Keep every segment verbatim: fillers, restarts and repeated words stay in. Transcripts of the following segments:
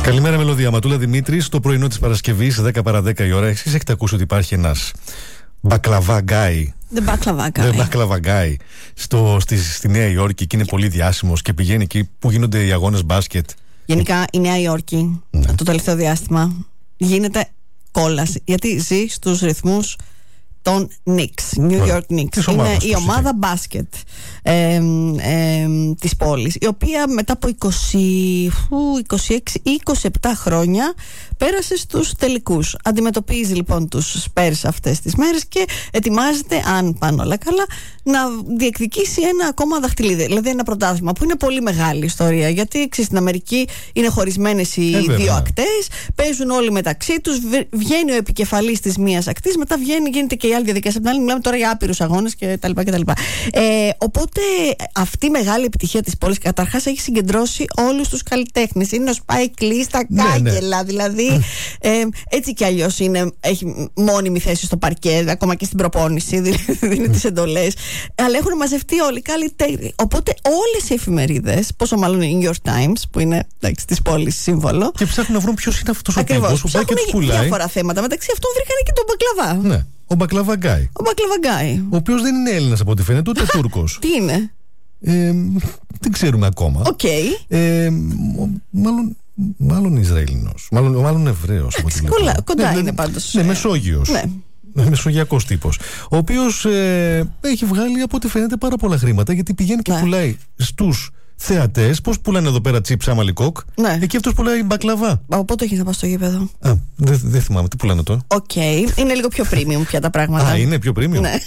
Καλημέρα, Μελωδία. Ματούλα Δημήτρη, στο πρωινό της Παρασκευής, δέκα παρά δέκα η ώρα. Εσείς έχετε ακούσει ότι υπάρχει ένας μπακλαβά γκάι. The baklava guy. The baklava guy στο, στη, στη Νέα Υόρκη και είναι πολύ διάσημος και πηγαίνει εκεί που γίνονται οι αγώνες μπάσκετ. Γενικά η Νέα Υόρκη ναι. το τελευταίο διάστημα γίνεται κόλαση, γιατί ζει στους ρυθμούς των Knicks, New York Knicks. Είναι η ομάδα μπάσκετ ε, ε, της πόλης, η οποία μετά από είκοσι, είκοσι έξι ή είκοσι επτά χρόνια πέρασε στους τελικούς. Αντιμετωπίζει λοιπόν τους Spurs αυτές τις μέρες και ετοιμάζεται, αν πάνε όλα καλά, να διεκδικήσει ένα ακόμα δαχτυλίδι, δηλαδή ένα πρωτάθλημα που είναι πολύ μεγάλη ιστορία, γιατί ξέρεις, στην Αμερική είναι χωρισμένες οι ε, δύο ακτές, παίζουν όλοι μεταξύ τους, βγαίνει ο επικεφαλής της μίας ακτής, μετά βγαίνει, γίνεται και η άλλη διαδικασία από την άλλη, μιλάμε τώρα για άπειρους αγώνες κτλ. Ε, οπότε αυτή η μεγάλη επιτυχία της πόλης καταρχάς έχει συγκεντρώσει όλους τους καλλιτέχνες. Είναι ο Spike Lee στα κάγκελα, ναι, ναι. δηλαδή ε, έτσι κι αλλιώς είναι, έχει μόνιμη θέση στο παρκέ, ακόμα και στην προπόνηση, δίνει τις εντολές. Αλλά έχουν μαζευτεί όλοι οι καλλιτέχνες. Οπότε όλες οι εφημερίδες, πόσο μάλλον η New York Times, που είναι εντάξει, της πόλης σύμβολο. Και ψάχνουν να βρουν ποιος είναι αυτός ο τύπος που πάει και τους πουλάει. Διάφορα θέματα. Μεταξύ αυτών βρήκανε και τον μπακλαβά. Ναι. Ο μπακλαβά γκάι. Ο μπακλαβά γκάι. Ο οποίος δεν είναι Έλληνας από ό,τι φαίνεται, ούτε Τούρκος. Τι είναι? Ε, δεν ξέρουμε ακόμα. Οκ. Okay. Ε, μάλλον, μάλλον Ισραηλινός. Μάλλον, μάλλον Εβραίος. Κοντά, κοντά ναι, είναι πάντως. Ναι, Μεσόγειος. Ναι. Μεσογειακός τύπος. Ο οποίος ε, έχει βγάλει από ό,τι φαίνεται πάρα πολλά χρήματα, γιατί πηγαίνει και ναι. πουλάει στους θεατές. Πώς πουλάνε εδώ πέρα τσίπ Σάμαλι Κοκ. Ναι. Εκεί αυτός πουλάει μπακλαβά. Από πότε έχεις να πας στο γήπεδο? Α, δεν δε θυμάμαι. Τι πουλάνε τώρα? Οκ. Okay. Είναι λίγο πιο premium πια τα πράγματα. Α, είναι πιο premium. Ναι.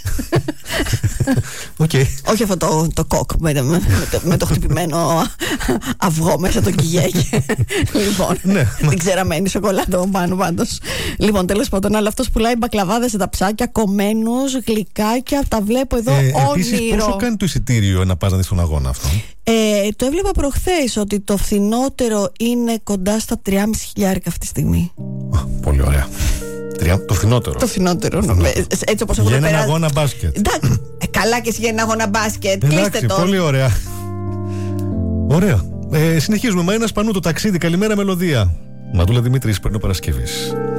Okay. Όχι αυτό το, το κοκ με, με, με, το, με το χτυπημένο αυγό μέσα το κιγέκι. Λοιπόν, ναι. την ξεραμένη σοκολάτα πάνω πάντως. Λοιπόν, τέλος πάντων, αλλά αυτός πουλάει μπακλαβάδες σε τα ψάκια, κομμένους, γλυκάκια. Τα βλέπω εδώ ε, όνειρο. Επίσης, πόσο κάνει το εισιτήριο να πας να δεις τον αγώνα αυτό? Ε, το έβλεπα προχθές ότι το φθηνότερο είναι κοντά στα τριακόσια χιλιάρικα αυτή τη στιγμή. Α, πολύ ωραία. Το φθηνότερο. Το φθηνότερο. Έτσι όπως για έναν πέρα... αγώνα μπάσκετ. Εντάξει, ε, καλά και εσύ για έναν αγώνα μπάσκετ. Εντάξει, πολύ ωραία. Ωραία. Ε, συνεχίζουμε. Μαρίνα Σπανού, το ταξίδι. Καλημέρα, Μελωδία. Ματούλα Δημήτρης, πρωινό Παρασκευής.